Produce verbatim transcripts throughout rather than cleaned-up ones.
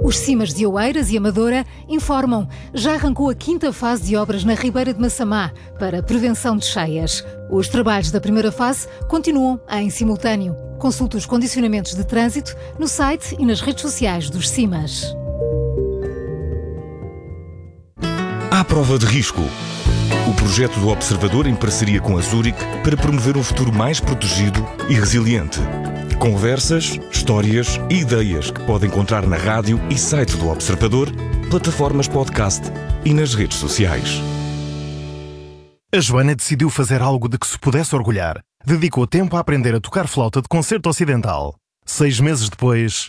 Os Cimas de Oeiras e Amadora informam. Já arrancou a quinta fase de obras na Ribeira de Massamá para prevenção de cheias. Os trabalhos da primeira fase continuam em simultâneo. Consulte os condicionamentos de trânsito no site e nas redes sociais dos Cimas. À prova de risco. O projeto do Observador em parceria com a Zurich para promover um futuro mais protegido e resiliente. Conversas, histórias e ideias que pode encontrar na rádio e site do Observador, plataformas podcast e nas redes sociais. A Joana decidiu fazer algo de que se pudesse orgulhar. Dedicou tempo a aprender a tocar flauta de concerto ocidental. Seis meses depois...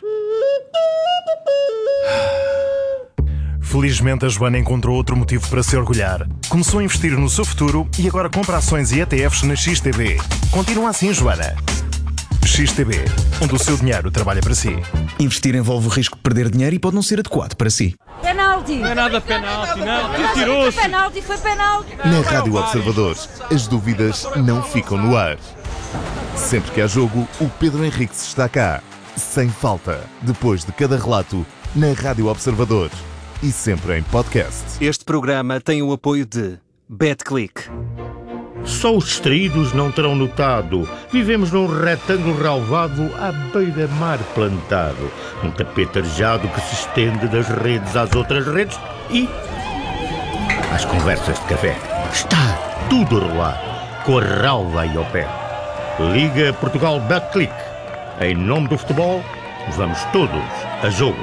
Felizmente a Joana encontrou outro motivo para se orgulhar. Começou a investir no seu futuro e agora compra ações e E T Fs na X T B. Continua assim, Joana. X T B, onde o seu dinheiro trabalha para si. Investir envolve o risco de perder dinheiro e pode não ser adequado para si. Penalti! Não é nada penalti, não. Tirou-se. Foi penalti, foi penalti. Na Rádio Observador, as dúvidas não ficam no ar. Sempre que há jogo, o Pedro Henriques está cá. Sem falta, depois de cada relato, na Rádio Observador. E sempre em podcast. Este programa tem o apoio de BetClick. Só os distraídos não terão notado. Vivemos num retângulo relvado à beira-mar plantado. Um tapete arejado que se estende das redes às outras redes e... às conversas de café. Está tudo a rolar, com a relva aí ao pé. Liga Portugal BetClick. Em nome do futebol, vamos todos a jogo.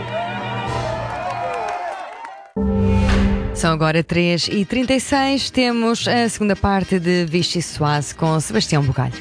São agora três e trinta e seis, temos a segunda parte de Vichy Soase com Sebastião Bugalho.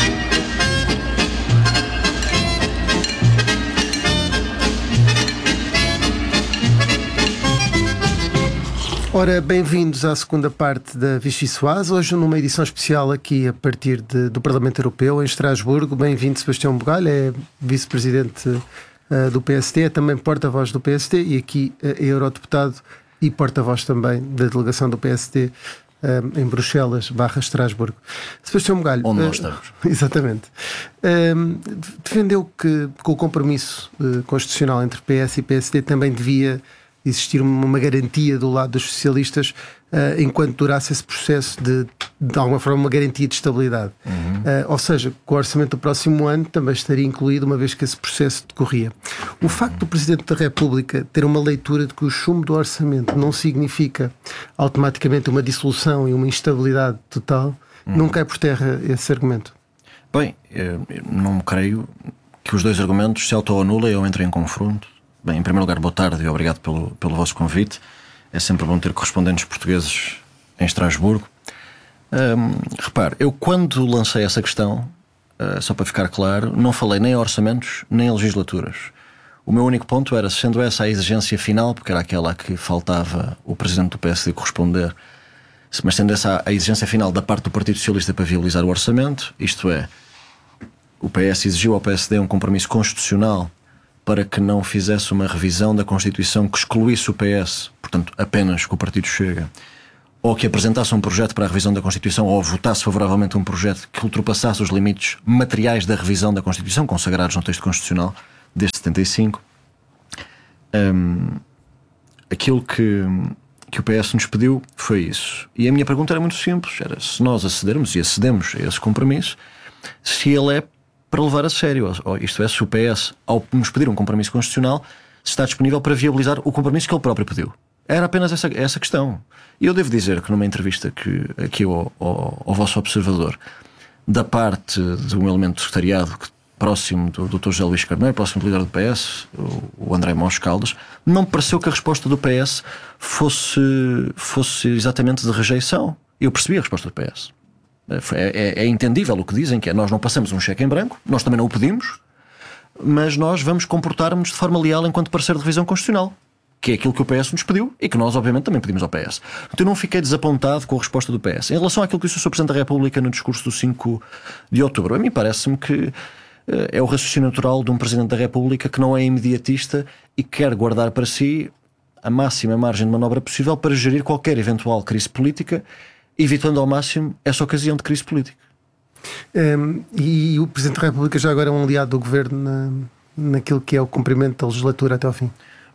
Ora, bem-vindos à segunda parte da Vichy Soase, hoje numa edição especial aqui a partir de, do Parlamento Europeu, em Estrasburgo. Bem-vindo, Sebastião Bugalho, é vice-presidente uh, do P S D, é também porta-voz do P S D e aqui uh, é eurodeputado e porta-voz também da delegação do P S D um, em Bruxelas barra Estrasburgo. Sebastião Bugalho... Onde uh, nós estamos. Exatamente. Um, defendeu que com o compromisso uh, constitucional entre P S e P S D também devia existir uma garantia do lado dos socialistas uh, enquanto durasse esse processo de, de alguma forma, uma garantia de estabilidade. Uhum. Uh, ou seja, que o orçamento do próximo ano também estaria incluído uma vez que esse processo decorria. O facto do Presidente da República ter uma leitura de que o chumbo do orçamento não significa automaticamente uma dissolução e uma instabilidade total, uhum. não cai por terra esse argumento? Bem, eu não creio que os dois argumentos se auto-anulem ou entrem em confronto. Bem, em primeiro lugar, boa tarde e obrigado pelo, pelo vosso convite. É sempre bom ter correspondentes portugueses em Estrasburgo. Hum, repare, eu quando lancei essa questão, uh, só para ficar claro, não falei nem em orçamentos nem em legislaturas. O meu único ponto era, sendo essa a exigência final, porque era aquela que faltava o Presidente do P S D corresponder, mas sendo essa a exigência final da parte do Partido Socialista para viabilizar o orçamento, isto é, o P S exigiu ao P S D um compromisso constitucional para que não fizesse uma revisão da Constituição que excluísse o P S, portanto apenas que o Partido Chega, ou que apresentasse um projeto para a revisão da Constituição ou votasse favoravelmente um projeto que ultrapassasse os limites materiais da revisão da Constituição, consagrados no texto constitucional desde setenta e cinco. Um, aquilo que, que o P S nos pediu foi isso. E a minha pergunta era muito simples, era se nós acedermos e acedemos a esse compromisso, se ele é para levar a sério, ou isto é, se o P S, ao nos pedir um compromisso constitucional, está disponível para viabilizar o compromisso que ele próprio pediu. Era apenas essa, essa questão. E eu devo dizer que numa entrevista que, aqui ao, ao, ao vosso observador, da parte de um elemento do secretariado próximo do doutor José Luís Carneiro, próximo do líder do P S, o, o André Mós Caldas, não me pareceu que a resposta do P S fosse, fosse exatamente de rejeição. Eu percebi a resposta do P S. É, é, é entendível o que dizem, que é nós não passamos um cheque em branco, nós também não o pedimos, mas nós vamos comportar-nos de forma leal enquanto parceiro de revisão constitucional, que é aquilo que o P S nos pediu e que nós obviamente também pedimos ao P S. Então eu não fiquei desapontado com a resposta do P S. Em relação àquilo que disse o senhor Presidente da República no discurso do cinco de outubro, a mim parece-me que é o raciocínio natural de um Presidente da República que não é imediatista e quer guardar para si a máxima margem de manobra possível para gerir qualquer eventual crise política, evitando ao máximo essa ocasião de crise política. Um, e o Presidente da República já agora é um aliado do Governo na, naquilo que é o cumprimento da legislatura até ao fim?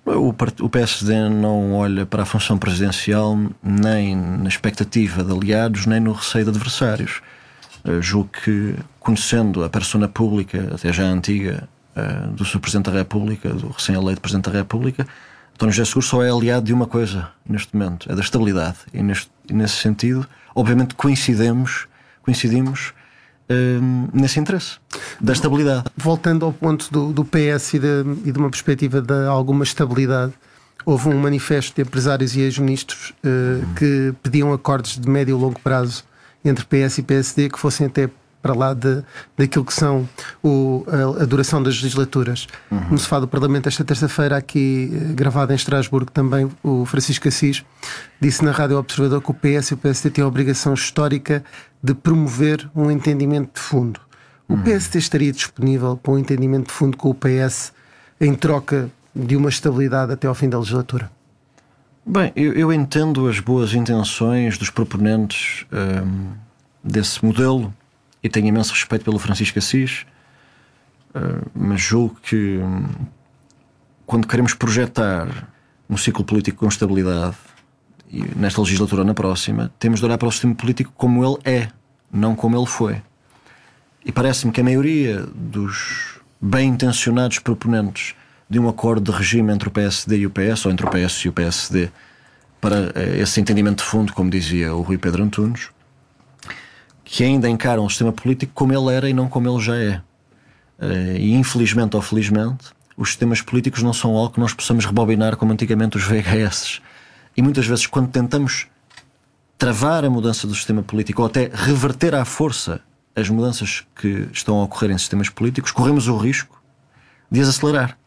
O P S D não olha para a função presidencial nem na expectativa de aliados, nem no receio de adversários. Uh, julgo que, conhecendo a persona pública, até já antiga, uh, do seu Presidente da República, do recém-eleito Presidente da República, António José Seguro só é aliado de uma coisa neste momento, é da estabilidade. E, neste, e nesse sentido, obviamente coincidimos, coincidimos uh, nesse interesse, da estabilidade. Voltando ao ponto do, do P S e de, e de uma perspectiva de alguma estabilidade, houve um manifesto de empresários e ex-ministros uh, hum. que pediam acordos de médio e longo prazo entre P S e P S D que fossem até para lá de, daquilo que são o, a, a duração das legislaturas. Uhum. No sofá do Parlamento, esta terça-feira, aqui gravado em Estrasburgo, também o Francisco Assis disse na Rádio Observador que o P S e o P S D têm a obrigação histórica de promover um entendimento de fundo. O uhum. P S D estaria disponível para um entendimento de fundo com o P S em troca de uma estabilidade até ao fim da legislatura? Bem, eu, eu entendo as boas intenções dos proponentes hum, desse modelo e tenho imenso respeito pelo Francisco Assis, hum, mas julgo que hum, quando queremos projetar um ciclo político com estabilidade, e nesta legislatura ou na próxima, temos de olhar para o sistema político como ele é, não como ele foi. E parece-me que a maioria dos bem-intencionados proponentes de um acordo de regime entre o P S D e o P S, ou entre o P S e o P S D, para esse entendimento de fundo, como dizia o Rui Pedro Antunes, que ainda encaram o sistema político como ele era e não como ele já é. E infelizmente ou felizmente, os sistemas políticos não são algo que nós possamos rebobinar como antigamente os V H S. E muitas vezes, quando tentamos travar a mudança do sistema político ou até reverter à força as mudanças que estão a ocorrer em sistemas políticos, corremos o risco de as acelerar.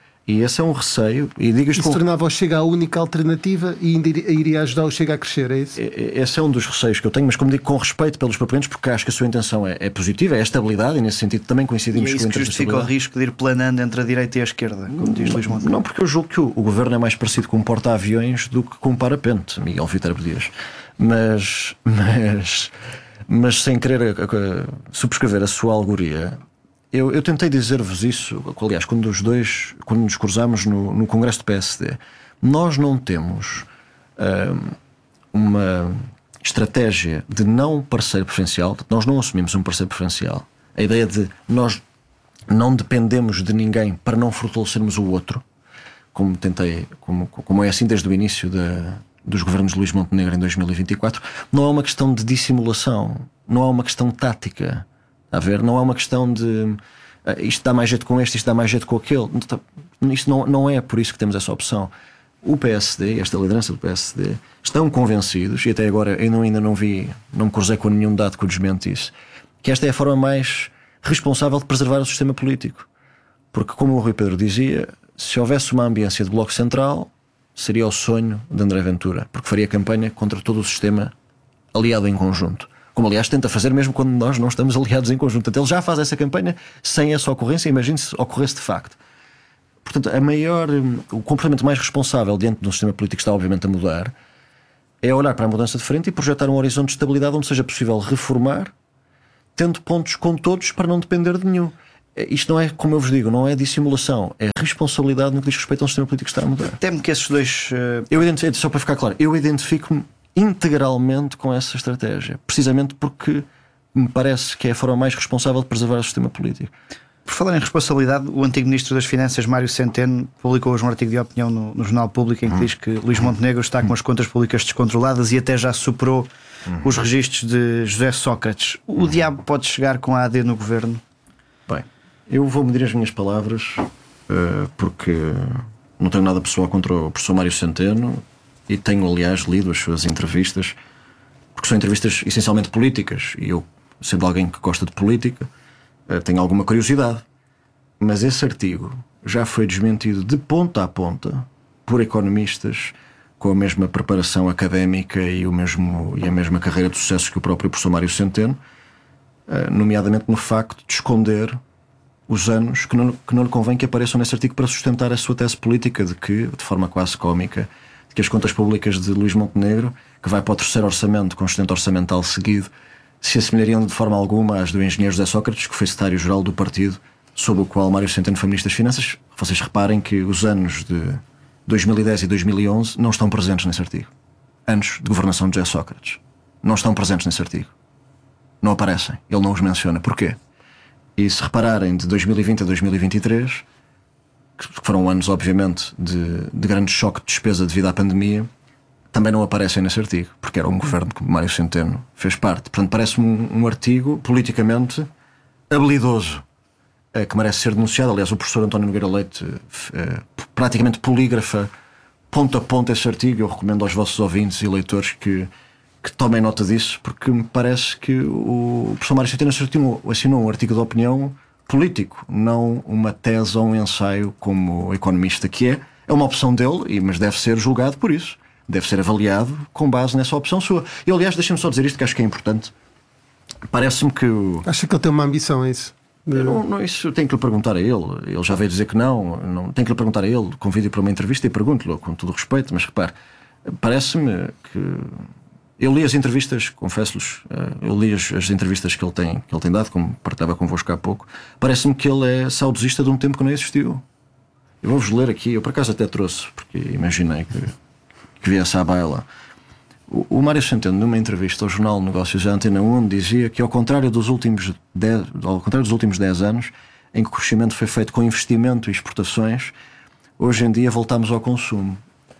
E esse é um receio. E digo isto isso com... tornava o Chega a única alternativa e iria ajudar o Chega a crescer, é isso? Esse é um dos receios que eu tenho, mas como digo, com respeito pelos proponentes, porque acho que a sua intenção é, é positiva, é a estabilidade, e nesse sentido também coincidimos com o interesse. E é isso que justifica o risco de ir planando entre a direita e a esquerda, como diz Luís Montenegro. Não, porque eu julgo que o, o governo é mais parecido com um porta-aviões do que com um parapente, Miguel Viterbo Dias. Mas, mas, mas sem querer a, a, subscrever a sua alegoria, Eu, eu tentei dizer-vos isso, aliás, quando os dois, quando nos cruzamos no, no Congresso do P S D, nós não temos uh, uma estratégia de não parceiro preferencial, nós não assumimos um parceiro preferencial. A ideia de nós não dependemos de ninguém para não fortalecermos o outro, como tentei, como, como é assim desde o início da, dos governos de Luís Montenegro em dois mil e vinte e quatro, não é uma questão de dissimulação, não é uma questão tática. A ver, não é uma questão de uh, isto dá mais jeito com este, isto dá mais jeito com aquele. Isto não, não é por isso que temos essa opção. O P S D, esta liderança do P S D, estão convencidos, e até agora eu não, ainda não vi, não me cruzei com nenhum dado que o desmentisse, que esta é a forma mais responsável de preservar o sistema político. Porque, como o Rui Pedro dizia, se houvesse uma ambiência de Bloco Central, seria o sonho de André Ventura, porque faria campanha contra todo o sistema aliado em conjunto. Como aliás tenta fazer mesmo quando nós não estamos aliados em conjunto. Ele já faz essa campanha sem essa ocorrência. Imagine se ocorresse de facto. Portanto, a maior, o comportamento mais responsável diante de um sistema político que está obviamente a mudar é olhar para a mudança de frente e projetar um horizonte de estabilidade onde seja possível reformar, tendo pontos com todos para não depender de nenhum. Isto não é, como eu vos digo, não é dissimulação, é responsabilidade no que diz respeito a um sistema político que está a mudar. Temo que esses dois... Uh... Eu identifico, só para ficar claro, eu identifico-me integralmente com essa estratégia, precisamente porque me parece que é a forma mais responsável de preservar o sistema político. Por falar em responsabilidade, o antigo Ministro das Finanças, Mário Centeno, publicou hoje um artigo de opinião no, no Jornal Público em que hum. diz que Luís Montenegro está com as contas públicas descontroladas e até já superou hum. os registros de José Sócrates. O hum. diabo pode chegar com a A D no governo? Bem, eu vou medir as minhas palavras uh, porque não tenho nada pessoal contra o professor Mário Centeno. E tenho, aliás, lido as suas entrevistas, porque são entrevistas essencialmente políticas, e eu, sendo alguém que gosta de política, tenho alguma curiosidade. Mas esse artigo já foi desmentido de ponta a ponta por economistas com a mesma preparação académica e, o mesmo, e a mesma carreira de sucesso que o próprio professor Mário Centeno, nomeadamente no facto de esconder os anos que não, que não lhe convém que apareçam nesse artigo para sustentar a sua tese política de que, de forma quase cómica, que as contas públicas de Luís Montenegro, que vai para o terceiro orçamento com sustento orçamental seguido, se assemelhariam de forma alguma às do engenheiro José Sócrates, que foi secretário-geral do partido sob o qual Mário Centeno foi Ministro das Finanças. Vocês reparem que os anos de dois mil e dez e dois mil e onze não estão presentes nesse artigo. Anos de governação de José Sócrates. Não estão presentes nesse artigo. Não aparecem. Ele não os menciona. Porquê? E se repararem, de dois mil e vinte a dois mil e vinte e três, que foram anos, obviamente, de, de grande choque de despesa devido à pandemia, também não aparecem nesse artigo, porque era um governo que Mário Centeno fez parte. Portanto, parece-me um, um artigo politicamente habilidoso, é, que merece ser denunciado. Aliás, o professor António Nogueira Leite é, praticamente polígrafa, ponto a ponto, esse artigo. Eu recomendo aos vossos ouvintes e leitores que, que tomem nota disso, porque me parece que o professor Mário Centeno assinou, assinou um artigo de opinião político, não uma tese ou um ensaio como economista que é. É uma opção dele, mas deve ser julgado por isso. Deve ser avaliado com base nessa opção sua. E, aliás, deixem-me só dizer isto, que acho que é importante. Parece-me que... O... Acha que ele tem uma ambição, é isso? Não, não, isso tenho que lhe perguntar a ele. Ele já veio dizer que não. não tenho que lhe perguntar a ele. Convido-o para uma entrevista e pergunto-lhe, com todo o respeito. Mas repare, parece-me que... Eu li as entrevistas, confesso-lhes, eu li as, as entrevistas que ele, tem, que ele tem dado, como partilhava convosco há pouco. Parece-me que ele é saudosista de um tempo que não existiu. Eu vou-vos ler aqui. Eu, por acaso, até trouxe, porque imaginei que... que viesse à baila. O, o Mário Centeno, numa entrevista ao jornal Negócios da Antena um, dizia que ao contrário dos últimos dez, ao contrário dos últimos dez anos, em que o crescimento foi feito com investimento e exportações, hoje em dia voltamos ao consumo.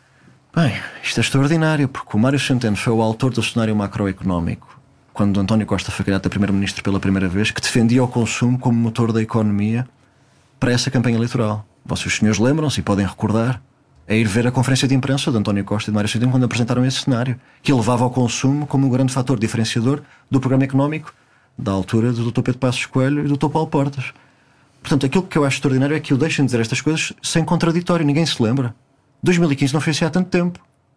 Bem, isto é extraordinário, porque o Mário Centeno foi o autor do cenário macroeconómico, quando António Costa foi candidato a primeiro-ministro pela primeira vez, que defendia o consumo como motor da economia para essa campanha eleitoral. Vocês, senhores, lembram-se e podem recordar a ir ver a conferência de imprensa de António Costa e de Mário Centeno quando apresentaram esse cenário, que levava ao consumo como um grande fator diferenciador do programa económico da altura do doutor Pedro Passos Coelho e do doutor Paulo Portas. Portanto, aquilo que eu acho extraordinário é que o deixem dizer estas coisas sem contraditório, ninguém se lembra. dois mil e quinze não foi assim há tanto tempo.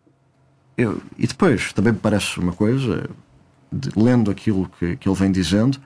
Eu, e depois, também me parece uma coisa, de, lendo aquilo que, que ele vem dizendo,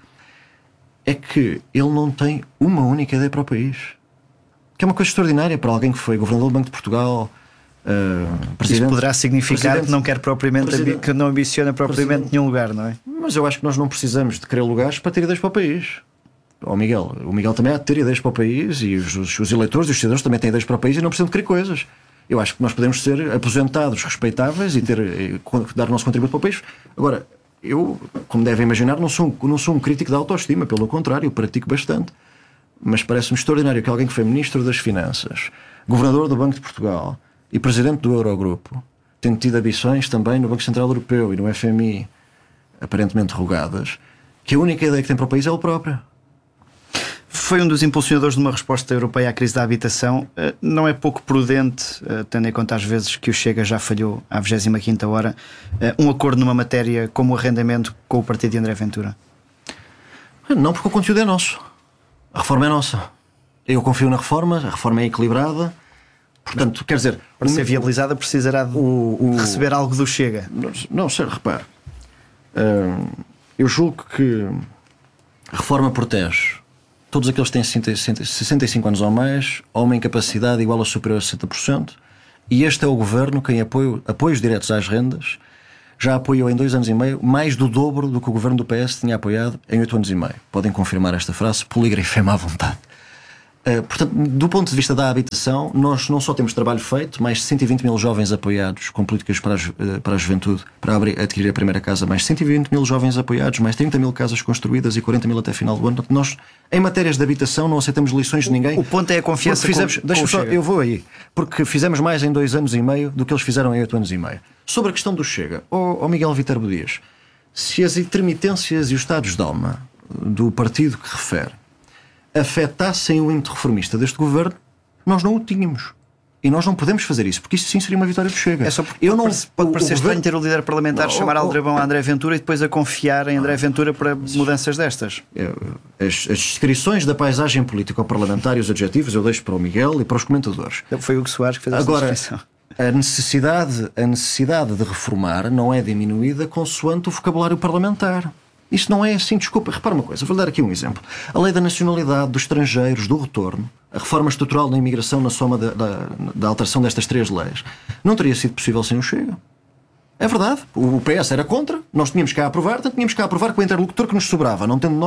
é que ele não tem uma única ideia para o país. Que é uma coisa extraordinária para alguém que foi governador do Banco de Portugal, uh, presidente. Isso poderá significar que não quer propriamente, ambi- que não ambiciona propriamente nenhum lugar, não é? Mas eu acho que nós não precisamos de querer lugares para ter ideias para o país. Ó, Miguel, o Miguel também há de ter ideias para o país, e os, os, os eleitores e os cidadãos também têm ideias para o país e não precisam de querer coisas. Eu acho que nós podemos ser aposentados, respeitáveis e ter, e, dar o nosso contributo para o país. Agora, eu, como devem imaginar, não sou, não sou um crítico da autoestima, pelo contrário, eu pratico bastante. Mas parece-me extraordinário que alguém que foi Ministro das Finanças, Governador do Banco de Portugal e Presidente do Eurogrupo, tendo tido ambições também no Banco Central Europeu e no F M I, aparentemente rogadas, que a única ideia que tem para o país é ele próprio. Foi um dos impulsionadores de uma resposta europeia à crise da habitação. Não é pouco prudente, tendo em conta as vezes que o Chega já falhou à vigésima quinta hora, um acordo numa matéria como o arrendamento com o partido de André Ventura? Não, porque o conteúdo é nosso. A reforma é nossa. Eu confio na reforma, a reforma é equilibrada. Portanto, quer dizer, para ser viabilizada precisará de o, o... receber algo do Chega. Não, não sei, repare. Uh, eu julgo que a reforma protege todos aqueles que têm sessenta e cinco anos ou mais, ou uma incapacidade igual ou superior a sessenta por cento, e este é o governo que em apoio, apoios diretos às rendas já apoiou em dois anos e meio mais do dobro do que o governo do P S tinha apoiado em oito anos e meio. Podem confirmar esta frase, poligrafema à vontade. Uh, portanto, do ponto de vista da habitação, nós não só temos trabalho feito, mais de cento e vinte mil jovens apoiados com políticas para a, ju- para a juventude, para abrir, adquirir a primeira casa, mais cento e vinte mil jovens apoiados, mais trinta mil casas construídas e quarenta mil até final do ano. Portanto, nós, em matérias de habitação, não aceitamos lições de ninguém. O ponto é a confiança. Fizemos, com, deixa com só, Chega. Eu vou aí, porque fizemos mais em dois anos e meio do que eles fizeram em oito anos e meio. Sobre a questão do Chega, ó oh, Miguel Viterbo Dias, se as intermitências e os estados de alma do partido que refere afetassem o ímpeto reformista deste governo, nós não o tínhamos. E nós não podemos fazer isso, porque isso sim seria uma vitória do Chega. É só porque eu não, pode parecer estranho ter o líder parlamentar não, chamar oh, oh, aldrabão a André Ventura e depois a confiar em André Ventura para mudanças destas. As, as descrições da paisagem política ao parlamentar e os adjetivos eu deixo para o Miguel e para os comentadores. Foi o Hugo Soares que fez essa Agora, descrição. A necessidade, a necessidade de reformar não é diminuída consoante o vocabulário parlamentar. Isso não é assim, desculpa, repara uma coisa, vou dar aqui um exemplo. A lei da nacionalidade, dos estrangeiros, do retorno, a reforma estrutural da imigração na soma da, da, da alteração destas três leis, não teria sido possível sem o Chega. É verdade, o P S era contra, nós tínhamos cá a aprovar, portanto tínhamos cá a aprovar com o interlocutor que nos sobrava, não tendo nós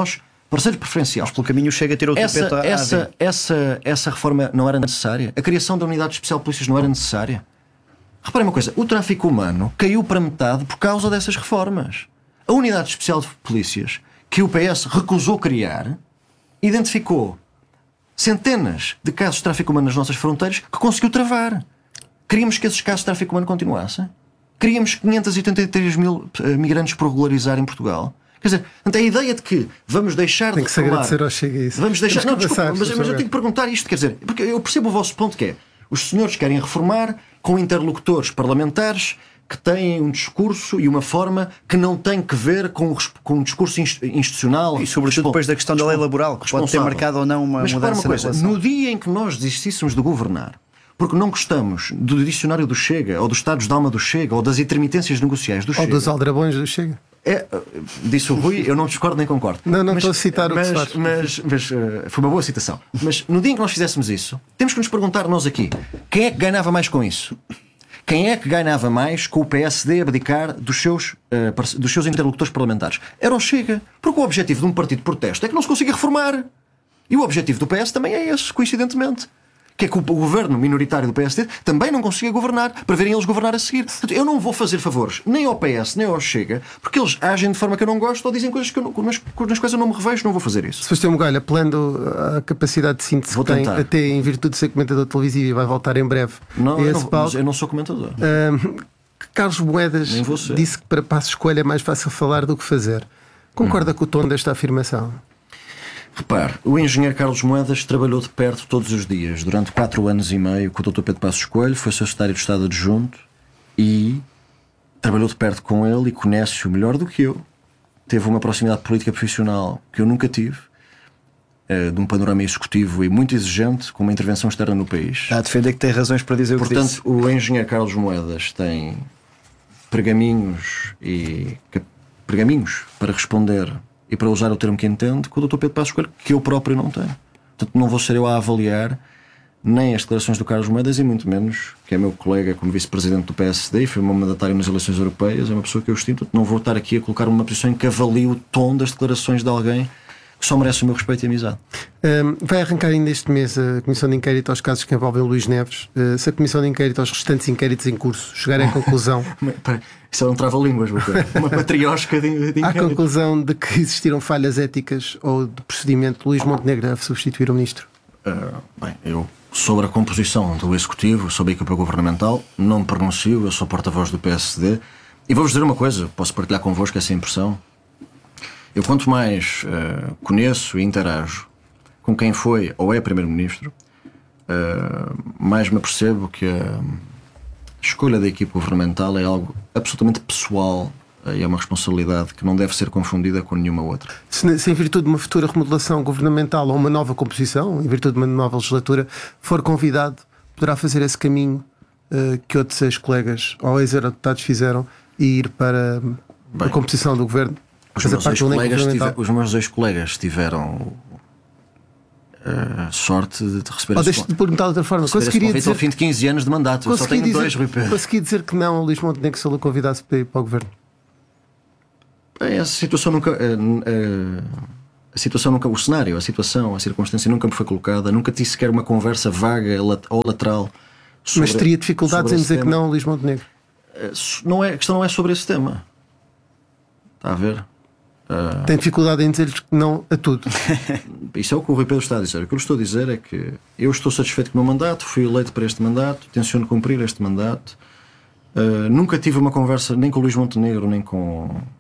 Parceiro preferencial. Mas pelo caminho chega a ter outro essa, tapete à essa, asa. essa, essa reforma não era necessária? A criação da unidade especial de polícias não era necessária? Reparem uma coisa, o tráfico humano caiu para metade por causa dessas reformas. A unidade especial de polícias, que o P S recusou criar, identificou centenas de casos de tráfico humano nas nossas fronteiras que conseguiu travar. Queríamos que esses casos de tráfico humano continuassem? Queríamos quinhentos e oitenta e três mil migrantes por regularizar em Portugal? Quer dizer, a ideia de que vamos deixar Tem de que se agradecer ao Chega isso. Vamos deixar. Não, que desculpa, passar, mas, mas eu tenho que perguntar isto, quer dizer, porque eu percebo o vosso ponto que é: os senhores querem reformar com interlocutores parlamentares que têm um discurso e uma forma que não tem que ver com, com um discurso institucional. E sobretudo depois da questão da lei laboral, que pode ter marcado ou não uma mas, mudança uma coisa, na relação. no dia em que nós desistíssemos de governar, porque não gostamos do dicionário do Chega, ou dos estados de alma do Chega, ou das intermitências negociais do Ou Chega... dos aldrabões do Chega. É, disse o Rui, eu não discordo nem concordo. Não, não mas, estou a citar o mas, que se faz. mas, mas uh, foi uma boa citação. Mas no dia em que nós fizéssemos isso, temos que nos perguntar nós aqui, quem é que ganhava mais com isso? Quem é que ganhava mais com o P S D abdicar dos seus, uh, dos seus interlocutores parlamentares? Era o Chega. Porque o objetivo de um partido de protesto é que não se consiga reformar. E o objetivo do P S também é esse, coincidentemente. Que é que o governo minoritário do P S D também não consiga governar, para verem eles governar a seguir. Portanto, eu não vou fazer favores nem ao P S, nem ao Chega, porque eles agem de forma que eu não gosto ou dizem coisas que eu não, nas, nas quais eu não me revejo, não vou fazer isso. Sebastião Bugalho, apelando à capacidade de síntese Vou que tem, tentar. até em virtude de ser comentador televisivo e vai voltar em breve Não, a eu esse não, palco, mas eu não sou comentador. uh, Carlos Moedas Nem vou ser. disse que para Passos Coelho é mais fácil falar do que fazer. Concorda Hum. com o tom desta afirmação? Repare, o engenheiro Carlos Moedas trabalhou de perto todos os dias, durante quatro anos e meio, com o doutor Pedro Passos Coelho, foi seu secretário de Estado adjunto e trabalhou de perto com ele e conhece-o melhor do que eu. Teve uma proximidade política profissional que eu nunca tive, de um panorama executivo e muito exigente, com uma intervenção externa no país. Está a defender que tem razões para dizer o que Portanto, disse. o engenheiro Carlos Moedas tem pergaminhos e pergaminhos para responder e para usar o termo que entende com o doutor Pedro Passos Coelho, que eu próprio não tenho. Portanto, não vou ser eu a avaliar nem as declarações do Carlos Moedas e muito menos, que é meu colega como vice-presidente do P S D e foi meu mandatário nas eleições europeias, é uma pessoa que eu estimo. Portanto, não vou estar aqui a colocar uma posição em que avalie o tom das declarações de alguém que só merece o meu respeito e amizade. Um, vai arrancar ainda este mês a Comissão de Inquérito aos casos que envolvem Luís Neves. Uh, se a Comissão de Inquérito aos restantes inquéritos em curso chegar à conclusão... Isso é um trava-línguas, uma patriosca de, de à conclusão de que existiram falhas éticas ou de procedimento de Luís Montenegro a substituir o Ministro? Uh, bem, eu sobre a composição do Executivo, sobre a equipa governamental, não me pronuncio, eu sou porta-voz do P S D e vou-vos dizer uma coisa, posso partilhar convosco essa impressão. Eu quanto mais uh, conheço e interajo com quem foi ou é Primeiro-Ministro, uh, mais me apercebo que a escolha da equipe governamental é algo absolutamente pessoal uh, e é uma responsabilidade que não deve ser confundida com nenhuma outra. Se, se em virtude de uma futura remodelação governamental ou uma nova composição, em virtude de uma nova legislatura, for convidado, poderá fazer esse caminho uh, que outros ex-colegas ou ex-eurodeputados fizeram e ir para Bem, a composição do governo? Os meus, ex-colegas tive, os meus ex-colegas tiveram uh, sorte de receber oh, deixa-te perguntar de outra forma. Conseguiria dizer ao fim de quinze anos de mandato. Eu só tenho dizer, dois, Rui Pedro. Consegui dizer que não a Luís Montenegro se ele o convidasse para ir para o governo? Bem, essa situação nunca. Uh, uh, a situação nunca. O cenário, a situação, a circunstância nunca me foi colocada. Nunca tive sequer uma conversa vaga ou lateral. Sobre, Mas teria dificuldades em dizer tema. Que não a Luís Montenegro? Uh, não é, a questão não é sobre esse tema. Está a ver? Uh... Tem dificuldade em dizer-lhes que não a tudo. Isso é o que o Rui Pedro está a dizer. O que eu estou a dizer é que eu estou satisfeito com o meu mandato, fui eleito para este mandato, tenciono cumprir este mandato. Uh, nunca tive uma conversa nem com o Luís Montenegro, nem com